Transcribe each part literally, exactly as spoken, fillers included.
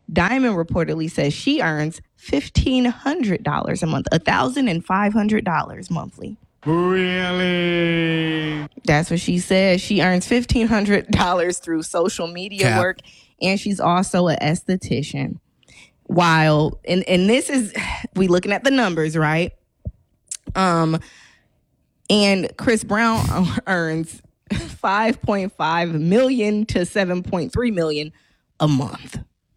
Diamond reportedly says she earns fifteen hundred dollars a month, one thousand five hundred dollars monthly. Really? That's what she says. She earns fifteen hundred dollars through social media Cap. work, and she's also an esthetician. While, and, and this is, we looking at the numbers, right? Um, and Chris Brown earns five point five million to seven point three million a month.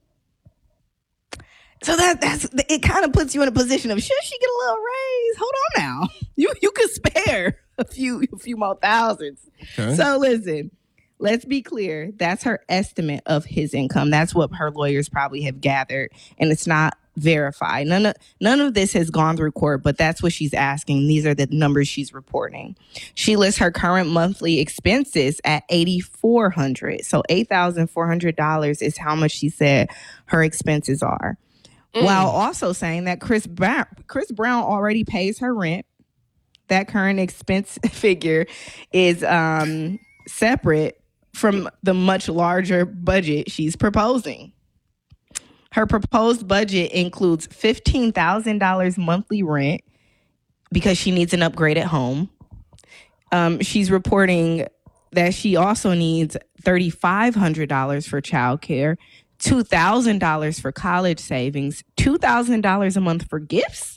So that that's it. Kind of puts you in a position of, should she get a little raise? Hold on now, you you could spare a few a few more thousands. Okay. So listen, let's be clear. That's her estimate of his income. That's what her lawyers probably have gathered, and it's not verified. None of none of this has gone through court, but that's what she's asking. These are the numbers she's reporting. She lists her current monthly expenses at eight thousand four hundred dollars. So eight thousand four hundred dollars is how much she said her expenses are. Mm. While also saying that Chris Brown, Chris Brown already pays her rent. That current expense figure is um, separate from the much larger budget she's proposing. Her proposed budget includes fifteen thousand dollars monthly rent because she needs an upgraded home. Um, she's reporting that she also needs three thousand five hundred dollars for childcare, two thousand dollars for college savings, two thousand dollars a month for gifts.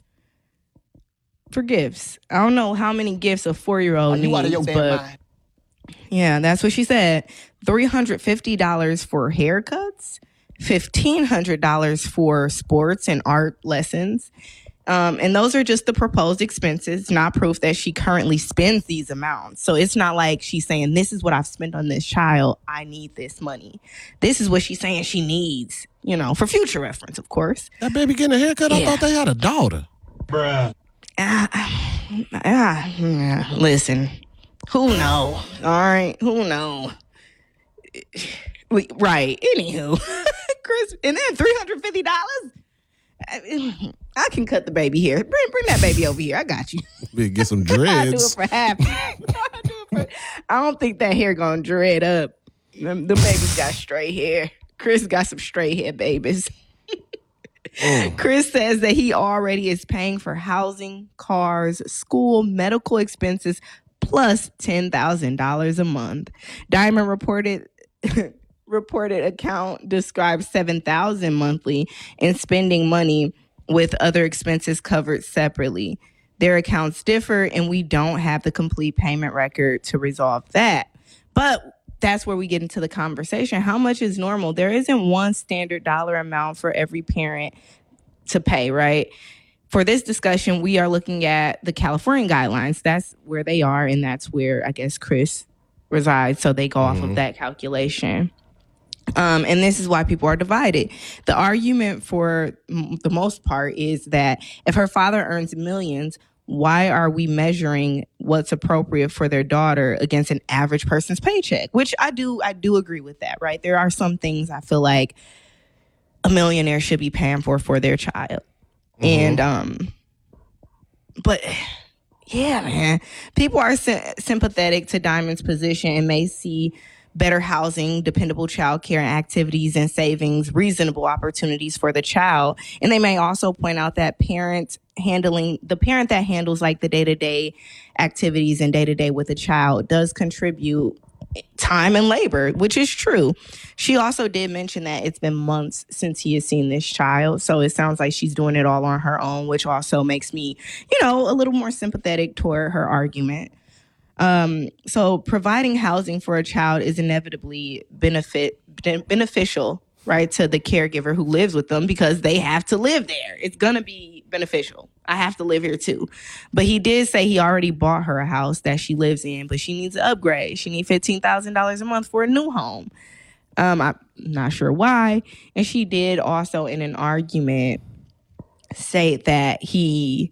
For gifts. I don't know how many gifts a four-year-old Are you needs, out of your damn but mind? yeah, that's what she said. three hundred fifty dollars for haircuts, fifteen hundred dollars for sports and art lessons. Um, and those are just the proposed expenses, not proof that she currently spends these amounts. So it's not like she's saying, this is what I've spent on this child. I need this money. This is what she's saying she needs, you know, for future reference, of course. That baby getting a haircut, I Yeah. thought they had a daughter. Bruh. Ah, ah, yeah, listen, who know? All right, who know? We, right, anywho, Chris, and then three hundred fifty dollars? I, I can cut the baby hair. Bring, bring that baby over here. I got you. We get some I do it dreads. for half. I, do it for, I don't think that hair gonna dread up. Them, them babies got straight hair. Chris got some straight hair babies. Mm. Chris says that he already is paying for housing, cars, school, medical expenses, plus ten thousand dollars a month. Diamond reported reported account describes seven thousand dollars monthly and spending money with other expenses covered separately. Their accounts differ, and we don't have the complete payment record to resolve that. But that's where we get into the conversation. How much is normal? There isn't one standard dollar amount for every parent to pay, right? For this discussion, we are looking at the California guidelines. That's where they are, and that's where, I guess, Chris resides. So they go mm-hmm. off of that calculation. Um, and this is why people are divided. The argument for m- the most part is that if her father earns millions, why are we measuring what's appropriate for their daughter against an average person's paycheck? Which I do, I do agree with that, right? There are some things I feel like a millionaire should be paying for for their child. Mm-hmm. And, um, but yeah, man, people are sy- sympathetic to Diamond's position and may see better housing, dependable childcare and activities and savings, reasonable opportunities for the child. And they may also point out that parents handling, the parent that handles like the day-to-day activities and day-to-day with a child does contribute time and labor, which is true. She also did mention that it's been months since he has seen this child. So it sounds like she's doing it all on her own, which also makes me, you know, a little more sympathetic toward her argument. Um, so providing housing for a child is inevitably benefit beneficial, right, to the caregiver who lives with them because they have to live there. It's going to be beneficial. I have to live here too. But he did say he already bought her a house that she lives in, but she needs an upgrade. She needs fifteen thousand dollars a month for a new home. Um, I'm not sure why. And she did also in an argument say that he,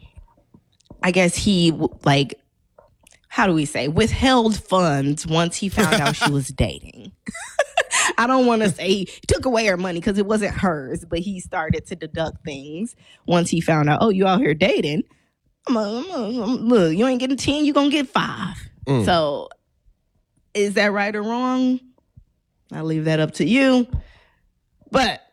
I guess he like, how do we say, withheld funds once he found out she was dating. I don't want to say he took away her money because it wasn't hers, but he started to deduct things once he found out, oh, you out here dating. I'm a, I'm a, I'm, look, you ain't getting ten, you going to get five. Mm. So is that right or wrong? I'll leave that up to you. But